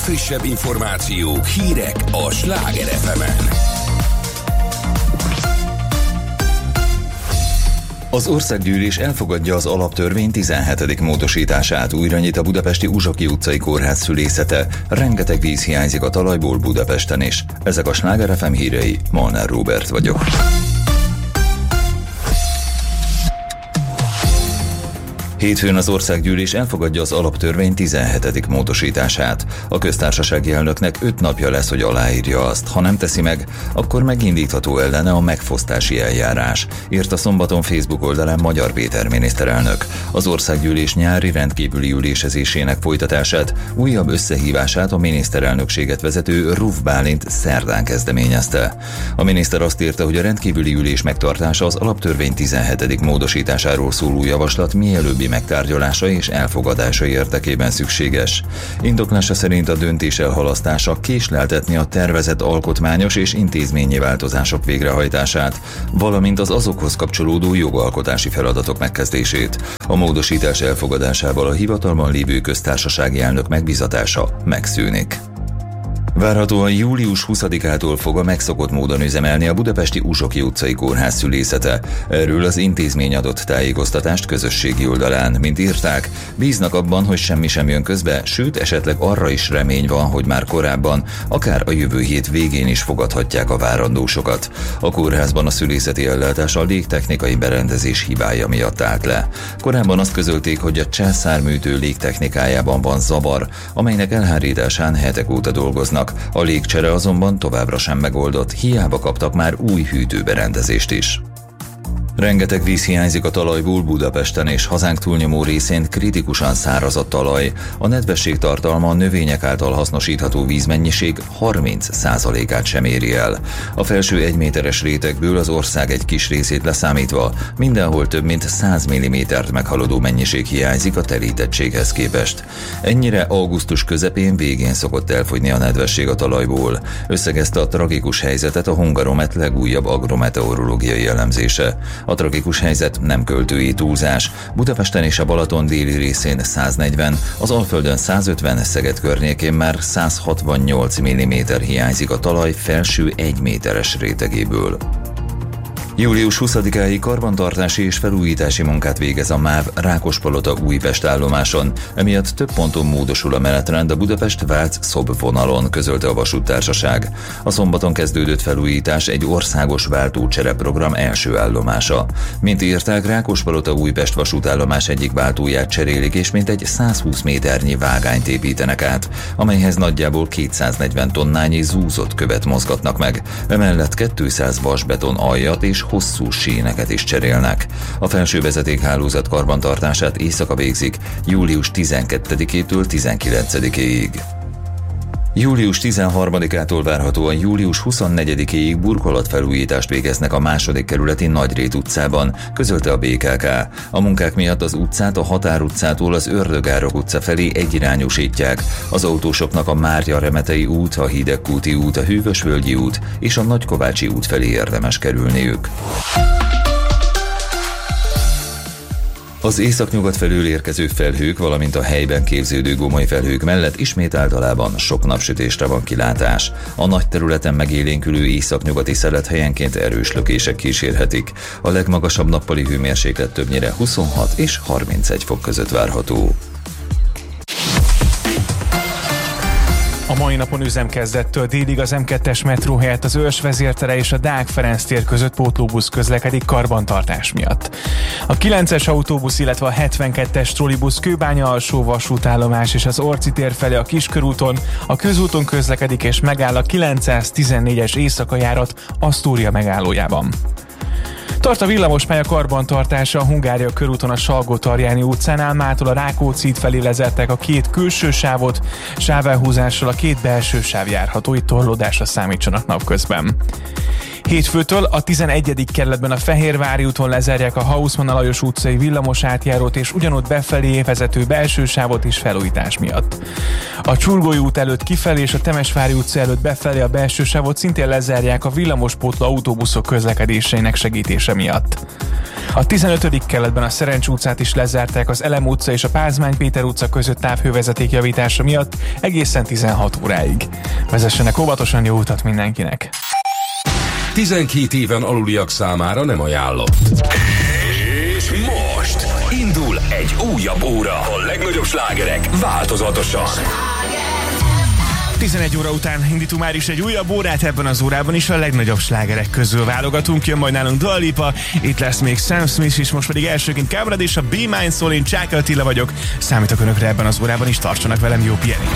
legfrissebb információk, hírek a Sláger FM-en. Az Országgyűlés elfogadja az alaptörvény 17. módosítását. Újra nyit a budapesti Uzsoki utcai kórház szülészete. Rengeteg víz hiányzik a talajból Budapesten is. Ezek a Sláger FM hírei, Molnár Róbert vagyok. Hétfőn az Országgyűlés elfogadja az alaptörvény 17. módosítását. A köztársasági elnöknek 5 napja lesz, hogy aláírja azt. Ha nem teszi meg, akkor megindítható ellene a megfosztási eljárás, írta szombaton Facebook oldalán Magyar Péter miniszterelnök. Az Országgyűlés nyári rendkívüli ülésezésének folytatását, újabb összehívását a miniszterelnökséget vezető Ruf Bálint szerdán kezdeményezte. A miniszter azt írta, hogy a rendkívüli ülés megtartása az alaptörvény 17. módosításáról szóló javaslat mielőbbi megtárgyalása és elfogadása érdekében szükséges. Indoklása szerint a döntés elhalasztása késleltetni a tervezett alkotmányos és intézményi változások végrehajtását, valamint az azokhoz kapcsolódó jogalkotási feladatok megkezdését. A módosítás elfogadásával a hivatalban lévő köztársasági elnök megbízatása megszűnik. Várhatóan július 20-ától fog a megszokott módon üzemelni a budapesti Uzsoki utcai kórház szülészete. Erről az intézmény adott tájékoztatást közösségi oldalán. Mint írták, bíznak abban, hogy semmi sem jön közbe, sőt esetleg arra is remény van, hogy már korábban, akár a jövő hét végén is fogadhatják a várandósokat. A kórházban a szülészeti ellátás a légtechnikai berendezés hibája miatt állt le. Korábban azt közölték, hogy a császárműtő légtechnikájában van zavar, amelynek elhárításán hetek óta dolgoznak. A légcsere azonban továbbra sem megoldott, hiába kaptak már új hűtőberendezést is. Rengeteg víz hiányzik a talajból Budapesten és hazánk túlnyomó részén kritikusan száraz a talaj. A nedvesség tartalma a növények által hasznosítható vízmennyiség 30%-át sem éri el. A felső 1 méteres rétegből az ország egy kis részét leszámítva mindenhol több mint 100 mm-t meghaladó mennyiség hiányzik a telítettséghez képest. Ennyire augusztus közepén végén szokott elfogyni a nedvesség a talajból. Összegezte a tragikus helyzetet a Hungaromet legújabb agrometeorológiai elemzése. A tragikus helyzet nem költői túlzás. Budapesten és a Balaton déli részén 140, az Alföldön 150, Szeged környékén már 168 mm hiányzik a talaj felső 1 méteres rétegéből. Július 20-áig karbantartási és felújítási munkát végez a MÁV Rákospalota Újpest állomáson, emiatt több ponton módosul a menetrend a Budapest-Vác-Szob vonalon, közölte a vasúttársaság. A szombaton kezdődött felújítás egy országos váltócsereprogram első állomása. Mint írták, Rákospalota Újpest vasútállomás egyik váltóját cserélik, és mintegy 120 méternyi vágányt építenek át, amelyhez nagyjából 240 tonnányi zúzott követ mozgatnak meg. Emellett 200 vasbeton aljat és hosszú síneket is cserélnek. A felső vezetékhálózat karbantartását éjszaka végzik július 12-től 19-ig. Július 13-ától várhatóan július 24-ig burkolatfelújítást végeznek a 2. kerületi Nagyrét utcában, közölte a BKK. A munkák miatt az utcát a Határ utcától az Ördögárok utca felé egyirányosítják. Az autósoknak a Mária-Remetei út, a Hidegkúti út, a Hűvösvölgyi út és a Nagykovácsi út felé érdemes kerülniük. Az északnyugat felől érkező felhők, valamint a helyben képződő gomoly felhők mellett ismét általában sok napsütésre van kilátás. A nagy területen megélénkülő északnyugati szelet helyenként erős lökések kísérhetik. A legmagasabb nappali hőmérséklet többnyire 26 és 31 fok között várható. A mai napon üzemkezdettől délig az M2-es metró helyett az Őrs vezértere és a Deák Ferenc tér között pótlóbusz közlekedik karbantartás miatt. A 9-es autóbusz, illetve a 72-es trollibusz Kőbánya alsó vasútállomás és az Orci tér felé a Kiskörúton, a közúton közlekedik és megáll a 914-es éjszaka járat Asztória megállójában. Tart a villamospálya karbantartása a Hungária körúton a Salgótarjáni utcánál, mától a Rákóczi híd felé vezettek a 2 külső sávot, sávelhúzással a 2 belső sáv járható, itt torlódásra számítsanak napközben. Hétfőtől a 11. kerületben a Fehérvári úton lezárják a Hausmann Lajos utcai villamos átjárót és ugyanott befelé vezető belső sávot is felújítás miatt. A Csurgói út előtt kifelé és a Temesvári utca előtt befelé a belső sávot szintén lezárják a villamospótló autóbuszok közlekedéseinek segítése miatt. A 15. kerületben a Szerencs utcát is lezárták az Elem utca és a Pázmány Péter utca között távhővezeték javítása miatt egészen 16 óráig. Vezessenek óvatosan, jó utat mindenkinek! 12 éven aluliak számára nem ajánlott. És most indul egy újabb óra. A legnagyobb slágerek változatosan. 11 óra után indítunk már is egy újabb órát, ebben az órában is a legnagyobb slágerek közül válogatunk. Jön majd nálunk Dua Lipa, itt lesz még Sam Smith is, most pedig elsőként Kábrad és a Be Mine Soul, én Csáky Attila vagyok. Számítok önökre ebben az órában is, tartsanak velem, jó pihenést!